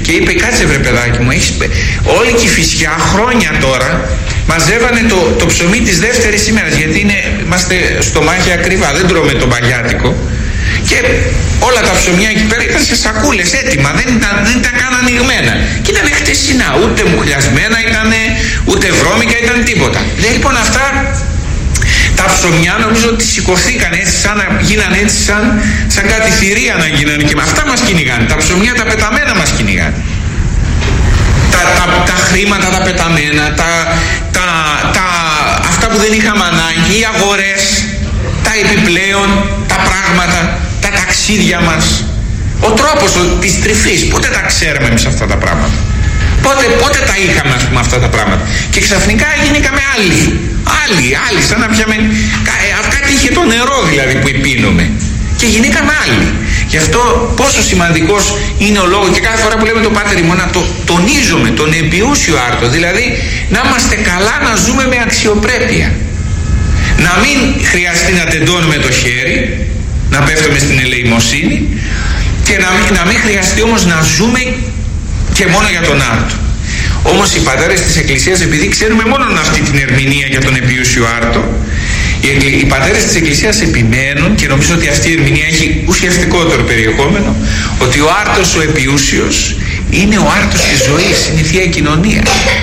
και είπε: κάτσε βρε παιδάκι μου, όλη και η Φυσιά χρόνια τώρα μαζεύανε το ψωμί της δεύτερης ημέρας, γιατί είμαστε στο μάχη ακριβά, δεν τρώμε το παλιάτικο, και όλα τα ψωμιά εκεί πέρα ήταν σε σακούλες έτοιμα, δεν ήταν καν ανοιγμένα και ήταν χτεσινά, ούτε μουχλιασμένα ήταν, ούτε βρώμικα ήταν τίποτα. Λοιπόν, αυτά τα ψωμιά νομίζω ότι σηκωθήκαν έτσι, γίνανε έτσι σαν κάτι θηρία να γίνανε, και με αυτά μας κυνηγάνε. Τα ψωμιά τα πεταμένα μας κυνηγάνε. Τα χρήματα τα πεταμένα, αυτά που δεν είχαμε ανάγκη, οι αγορές, τα επιπλέον, τα πράγματα, τα ταξίδια μας, ο τρόπος της τρυφής, πότε τα ξέραμε εμείς αυτά τα πράγματα, πότε τα είχαμε, ας πούμε, αυτά τα πράγματα, και ξαφνικά γίνηκαμε άλλοι, σαν να πιάμε κάτι, είχε το νερό δηλαδή που πίνουμε και γίνηκαμε άλλοι. Γι' αυτό πόσο σημαντικός είναι ο λόγος, και κάθε φορά που λέμε το Πάτερ ημών να το τονίζουμε, τον επιούσιο άρτο, δηλαδή να είμαστε καλά, να ζούμε με αξιοπρέπεια, να μην χρειαστεί να τεντώνουμε το χέρι, να πέφτουμε στην ελεημοσύνη, και να μην χρειαστεί όμως να ζούμε και μόνο για τον άρτο. Όμως οι πατέρες της Εκκλησίας, επειδή ξέρουμε μόνο αυτή την ερμηνεία για τον επιούσιο άρτο, οι πατέρες της Εκκλησίας επιμένουν, και νομίζω ότι αυτή η ερμηνεία έχει ουσιαστικότερο περιεχόμενο, ότι ο άρτος ο επιούσιος είναι ο άρτος της ζωής, είναι η Θεία Κοινωνία.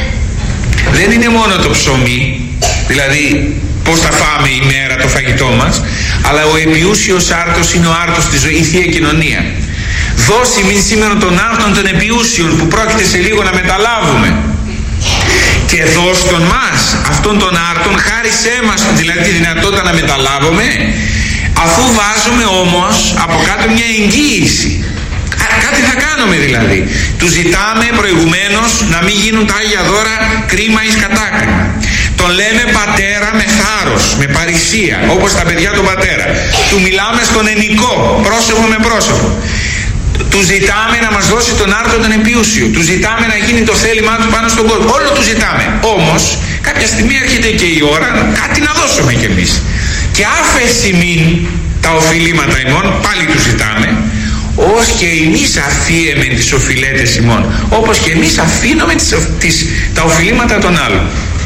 Δεν είναι μόνο το ψωμί, δηλαδή πώς θα φάμε η μέρα το φαγητό μας, αλλά ο επιούσιος άρτος είναι ο άρτος της ζωής, η Θεία Κοινωνία. Δώσει μην σήμερα των άρτων των επιούσιων που πρόκειται σε λίγο να μεταλάβουμε, και δώσ' τον μας αυτόν τον άρτον, χάρισέ μας δηλαδή τη δυνατότητα να μεταλάβουμε, αφού βάζουμε όμως από κάτω μια εγγύηση. Κάτι θα κάνουμε δηλαδή. Του ζητάμε προηγουμένως να μην γίνουν τα Άγια Δώρα κρίμα εις κατάκριμα. Τον λέμε πατέρα με θάρρος, με παρησία, όπως τα παιδιά του πατέρα. Του μιλάμε στον ενικό, πρόσωπο με πρόσωπο. Του ζητάμε να μας δώσει τον άρτο τον επιούσιο. Του ζητάμε να γίνει το θέλημά του πάνω στον κόσμο. Όλο του ζητάμε. Όμως κάποια στιγμή έρχεται και η ώρα κάτι να δώσουμε κι εμείς. Και άφεση μην τα οφειλήματα ημών, πάλι του ζητάμε, ως και εμείς αφίεμεν τις οφειλέτες ημών, όπως και εμείς αφήνουμε τα οφειλήματα των άλλων.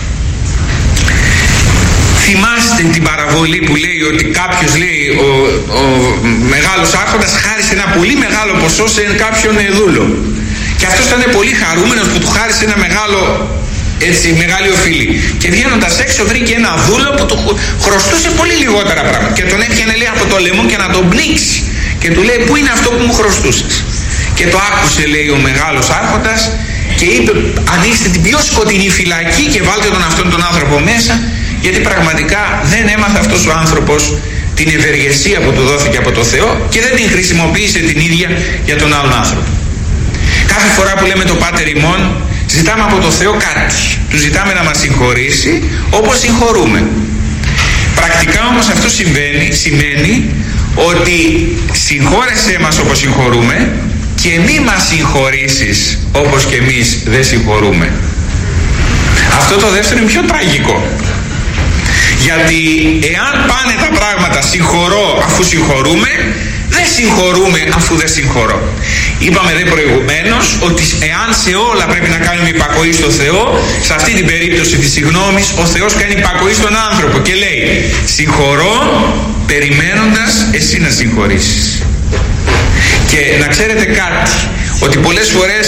Θυμάστε την παραβολή που λέει ότι κάποιος, λέει, ο μεγάλος άρχοντας χάρισε ένα πολύ μεγάλο ποσό σε κάποιον δούλο, και αυτός ήταν πολύ χαρούμενος που του χάρισε ένα μεγάλη οφειλή, και βγαίνοντας έξω βρήκε ένα δούλο που του χρωστούσε πολύ λιγότερα πράγματα, και τον έπιανε, λέει, από το λαιμό και να τον πνίξει, και του λέει: πού είναι αυτό που μου χρωστούσες? Και το άκουσε, λέει, ο μεγάλος άρχοντας, και είπε: ανοίξτε την πιο σκοτεινή φυλακή και βάλτε αυτόν τον άνθρωπο μέσα, γιατί πραγματικά δεν έμαθε αυτός ο άνθρωπος την ευεργεσία που του δόθηκε από το Θεό και δεν την χρησιμοποίησε την ίδια για τον άλλον άνθρωπο. Κάθε φορά που λέμε το Πάτερ ημών, ζητάμε από το Θεό κάτι. Του ζητάμε να μας συγχωρήσει όπως συγχωρούμε. Πρακτικά όμως αυτό σημαίνει ότι συγχώρεσέ μας όπως συγχωρούμε και μη μας συγχωρήσεις όπως και εμείς δεν συγχωρούμε. Αυτό το δεύτερο είναι πιο τραγικό. Γιατί εάν πάνε τα πράγματα συγχωρώ αφού συγχωρούμε, δεν συγχωρούμε αφού δεν συγχωρώ. Είπαμε δε προηγουμένως ότι εάν σε όλα πρέπει να κάνουμε υπακοή στο Θεό, σε αυτή την περίπτωση της συγγνώμης ο Θεός κάνει υπακοή στον άνθρωπο και λέει: συγχωρώ περιμένοντας εσύ να συγχωρήσεις. Και να ξέρετε κάτι, ότι πολλές φορές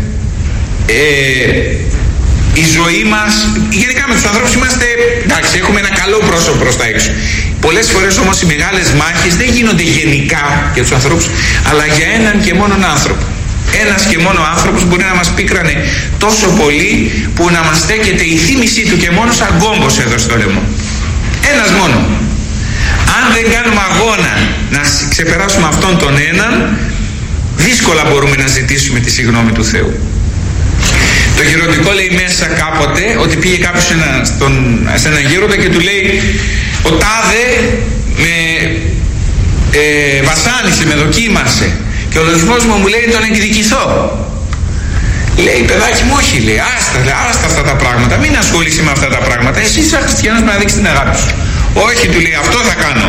η ζωή μας, γενικά με τους ανθρώπους είμαστε, εντάξει, έχουμε ένα καλό πρόσωπο προς τα έξω. Πολλές φορές όμως οι μεγάλες μάχες δεν γίνονται γενικά για τους ανθρώπους, αλλά για έναν και μόνον άνθρωπο. Ένας και μόνο άνθρωπος μπορεί να μας πίκρανε τόσο πολύ που να μας στέκεται η θύμησή του και μόνο σαν κόμπος εδώ στο λαιμό. Ένας μόνο. Αν δεν κάνουμε αγώνα να ξεπεράσουμε αυτόν τον έναν, δύσκολα μπορούμε να ζητήσουμε τη συγγνώμη του Θεού. Το γεροντικό λέει μέσα κάποτε ότι πήγε κάποιος σε έναν γέροντα και του λέει: ο τάδε με βασάνισε, με δοκίμασε και ο λογισμός μου λέει τον εκδικηθώ. Λέει: παιδάκι μου, όχι, λέει, άστα αυτά τα πράγματα, μην ασχολείσαι με αυτά τα πράγματα, εσύ είσαι χριστιανός, να δείξεις την αγάπη σου. Όχι, του λέει, αυτό θα κάνω.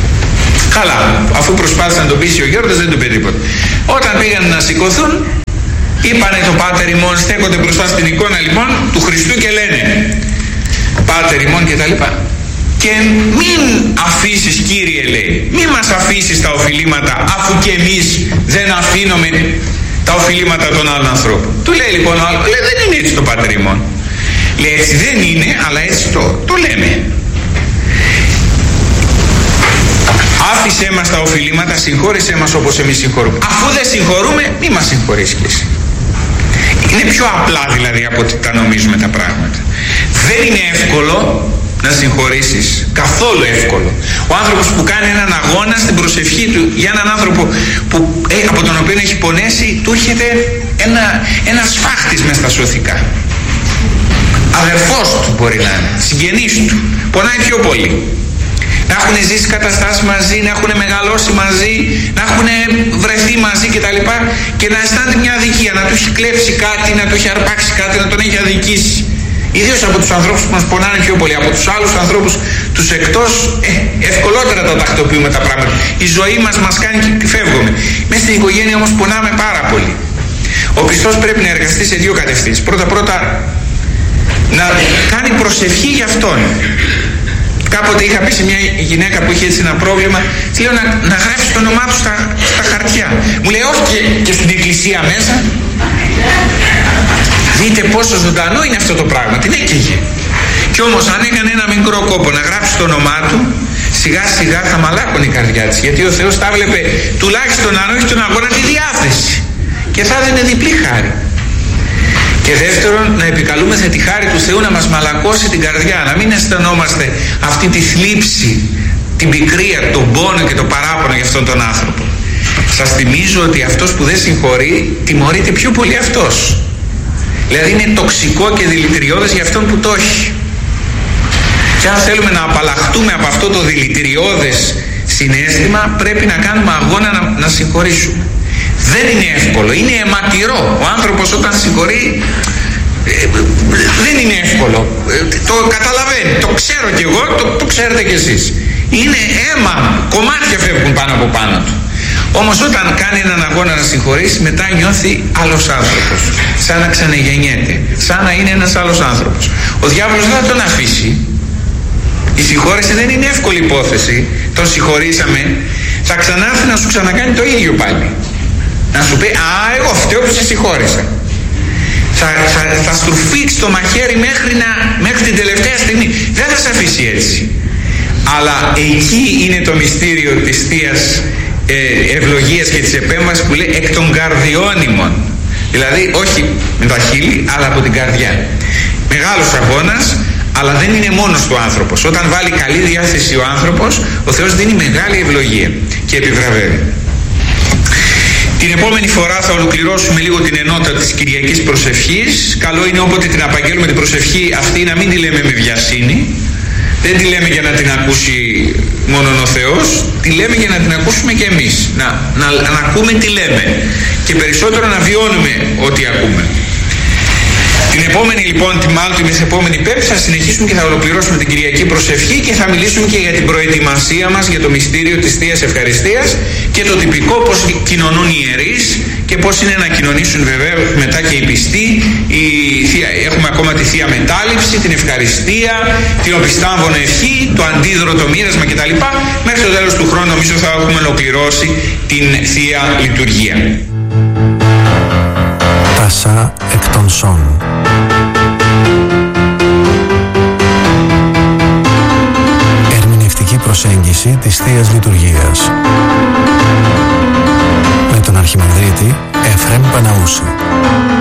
Καλά, αφού προσπάθησε να τον πείσει ο γέροντας, δεν του είπε τίποτα. Όταν πήγαν να σηκωθούν, Είπανε το Πάτερ ημών, στέκονται μπροστά στην εικόνα λοιπόν του Χριστού και λένε Πάτερ ημών και τα λοιπά. Και μην αφήσεις, Κύριε, λέει, μην μας αφήσεις τα οφειλήματα, αφού και εμείς δεν αφήνουμε τα οφειλήματα των άλλων ανθρώπων. Του λέει λοιπόν ο άλλος, λέει, δεν είναι έτσι το Πάτερ ημών. Λέει, έτσι δεν είναι, αλλά έτσι το λέμε. Άφησέ μας τα οφειλήματα, συγχώρησέ μας όπως εμείς συγχωρούμε. Αφού δεν συγχωρούμε, μη μας συγχωρείς κι εσύ. Είναι πιο απλά δηλαδή από ότι τα νομίζουμε τα πράγματα. Δεν είναι εύκολο να συγχωρήσεις, καθόλου εύκολο. Ο άνθρωπος που κάνει έναν αγώνα στην προσευχή του για έναν άνθρωπο που, από τον οποίο έχει πονέσει, του έρχεται ένα σφάχτης μες στα σωθικά. Αδερφός του μπορεί να είναι, συγγενής του, πονάει πιο πολύ. Να έχουν ζήσει καταστάσεις μαζί, να έχουν μεγαλώσει μαζί, να έχουν βρεθεί μαζί κτλ. Και να αισθάνεται μια αδικία, να του έχει κλέψει κάτι, να του έχει αρπάξει κάτι, να τον έχει αδικήσει. Ιδίως από τους ανθρώπους που μας πονάνε πιο πολύ. Από τους άλλους ανθρώπους, τους εκτός, ευκολότερα τα τακτοποιούμε τα πράγματα. Η ζωή μας κάνει και φεύγουμε. Μέσα στην οικογένεια όμως πονάμε πάρα πολύ. Ο πιστός πρέπει να εργαστεί σε δύο κατευθύνσεις. Πρώτα να κάνει προσευχή για αυτόν. Κάποτε είχα πει σε μια γυναίκα που είχε έτσι ένα πρόβλημα, της λέω να γράψει το όνομά του στα χαρτιά. Μου λέει όχι και στην εκκλησία μέσα. Δείτε πόσο ζωντανό είναι αυτό το πράγμα, την έκαιγε. Κι όμως αν έκανε ένα μικρό κόπο να γράψει το όνομά του, σιγά σιγά θα μαλάκωνε η καρδιά της, γιατί ο Θεός τα βλέπε τουλάχιστον αν όχι τον αγώνα τη διάθεση και θα έδινε διπλή χάρη. Και δεύτερον, να επικαλούμεθα τη χάρη του Θεού να μας μαλακώσει την καρδιά, να μην αισθανόμαστε αυτή τη θλίψη, την πικρία, τον πόνο και το παράπονο για αυτόν τον άνθρωπο. Σας θυμίζω ότι αυτός που δεν συγχωρεί, τιμωρείται πιο πολύ αυτός. Δηλαδή είναι τοξικό και δηλητηριώδες για αυτόν που το έχει. Και αν θέλουμε να απαλλαχτούμε από αυτό το δηλητηριώδες συναίσθημα, πρέπει να κάνουμε αγώνα να συγχωρήσουμε. Δεν είναι εύκολο, είναι αιματηρό. Ο άνθρωπος όταν συγχωρεί δεν είναι εύκολο. Το καταλαβαίνει, το ξέρω κι εγώ, το ξέρετε κι εσείς. Είναι αίμα, κομμάτια φεύγουν πάνω από πάνω του. Όμως όταν κάνει έναν αγώνα να συγχωρήσει, μετά νιώθει άλλος άνθρωπος, σαν να ξαναγεννιέται, σαν να είναι ένας άλλος άνθρωπος. Ο διάβολος δεν θα τον αφήσει. Η συγχώρεση δεν είναι εύκολη υπόθεση. Τον συγχωρήσαμε, θα ξανάρθει να σου ξανακάνει το ίδιο πάλι. Να σου πει, εγώ φταίω που σε συγχώρησα. Θα στρουφίξει το μαχαίρι μέχρι την τελευταία στιγμή. Δεν θα σε αφήσει έτσι. Αλλά εκεί είναι το μυστήριο της Θείας ευλογίας και της επέμβασης που λέει εκ των καρδιών ημών. Δηλαδή όχι με τα χείλη, αλλά από την καρδιά. Μεγάλος αγώνας, αλλά δεν είναι μόνος του άνθρωπος. Όταν βάλει καλή διάθεση ο άνθρωπος, ο Θεός δίνει μεγάλη ευλογία και επιβραβεύει. Την επόμενη φορά θα ολοκληρώσουμε λίγο την ενότητα της Κυριακής Προσευχής. Καλό είναι όποτε την απαγγέλουμε την προσευχή αυτή να μην τη λέμε με βιασύνη. Δεν τη λέμε για να την ακούσει μόνο ο Θεός, τη λέμε για να την ακούσουμε και εμείς. Να ακούμε τι λέμε και περισσότερο να βιώνουμε ό,τι ακούμε. Την επόμενη λοιπόν, μάλλον την επόμενη Πέμπτη θα συνεχίσουμε και θα ολοκληρώσουμε την Κυριακή Προσευχή και θα μιλήσουμε και για την προετοιμασία μας για το μυστήριο της Θείας Ευχαριστίας και το τυπικό πώς κοινωνούν οι ιερείς και πώς είναι να κοινωνήσουν βεβαίως μετά και οι πιστοί. Έχουμε ακόμα τη Θεία Μετάληψη, την Ευχαριστία, την Οπισθάμβονο Ευχή, το Αντίδρωτο Μοίρασμα κτλ. Μέχρι το τέλος του χρόνου νομίζω θα έχουμε ολοκληρώσει την Θεία Λειτουργία. Τάσα εκ των Σών. Ερμηνευτική προσέγγιση της Θείας Λειτουργίας με τον Αρχιμανδρίτη Εφραίμ Παναούση.